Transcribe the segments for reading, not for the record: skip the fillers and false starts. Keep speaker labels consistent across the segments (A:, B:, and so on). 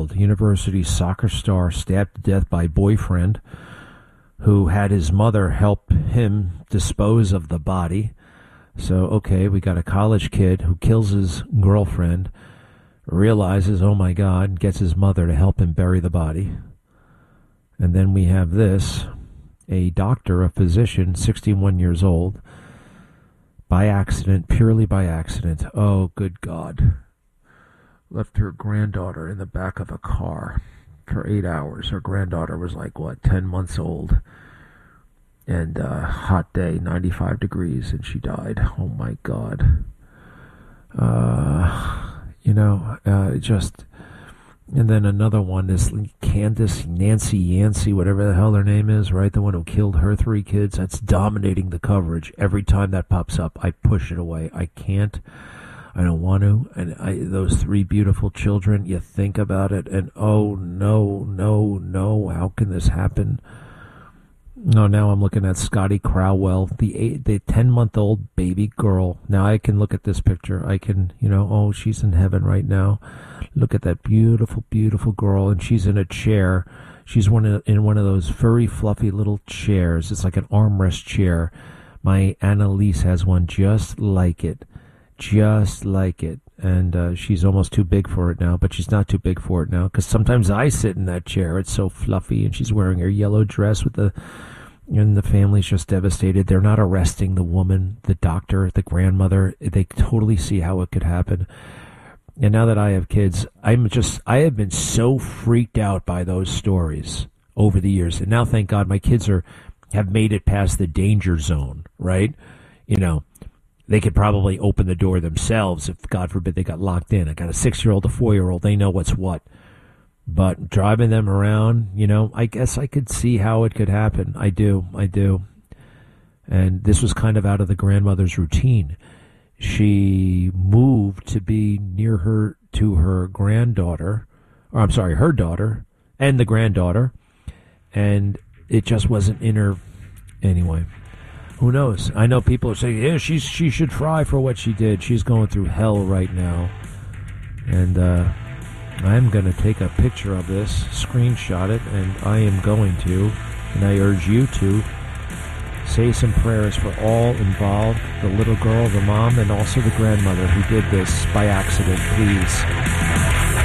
A: University soccer star stabbed to death by boyfriend who had his mother help him dispose of the body. So, okay, we got a college kid who kills his girlfriend, realizes, oh my God, gets his mother to help him bury the body. And then we have this, a doctor, a physician, 61 years old, by accident, purely by accident. Oh, good God. Left her granddaughter in the back of a car for 8 hours. Her granddaughter was 10 months old. And hot day, 95 degrees, and she died. Oh my God. And then another one, this Candace, Nancy Yancey, whatever the hell her name is, right? The one who killed her 3 kids. That's dominating the coverage. Every time that pops up, I push it away. I can't. I don't want to. And those 3 beautiful children, you think about it, and oh, no, how can this happen? No, now I'm looking at Scotty Crowell, the 10-month-old baby girl. Now I can look at this picture. I can, she's in heaven right now. Look at that beautiful, beautiful girl, and she's in a chair. She's in one of those furry, fluffy little chairs. It's like an armrest chair. My Annalise has one just like it. And she's almost too big for it now, but she's not too big for it now, because sometimes I sit in that chair. It's so fluffy, and she's wearing her yellow dress and the family's just devastated. They're not arresting the woman, the doctor, the grandmother. They totally see how it could happen. And now that I have kids, I have been so freaked out by those stories over the years. And now, thank God, my kids have made it past the danger zone, right? They could probably open the door themselves if, God forbid, they got locked in. I got a 6-year-old, a 4-year-old. They know what's what. But driving them around, I guess I could see how it could happen. I do. And this was kind of out of the grandmother's routine. She moved to be near her granddaughter, her daughter, and the granddaughter. And it just wasn't in her. Anyway, who knows? I know people are saying, yeah, she should fry for what she did. She's going through hell right now. And I'm going to take a picture of this, screenshot it, and I am going to, and I urge you to, say some prayers for all involved, the little girl, the mom, and also the grandmother who did this by accident, please.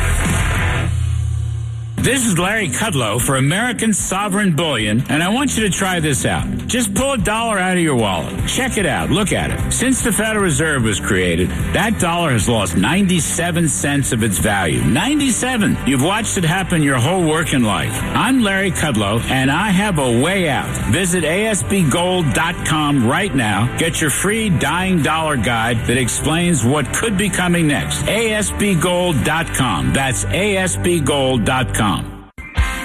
B: This is Larry Kudlow for American Sovereign Bullion, and I want you to try this out. Just pull $1 out of your wallet. Check it out. Look at it. Since the Federal Reserve was created, that dollar has lost 97 cents of its value. 97! You've watched it happen your whole working life. I'm Larry Kudlow, and I have a way out. Visit ASBGold.com right now. Get your free Dying Dollar Guide that explains what could be coming next. ASBGold.com. That's ASBGold.com.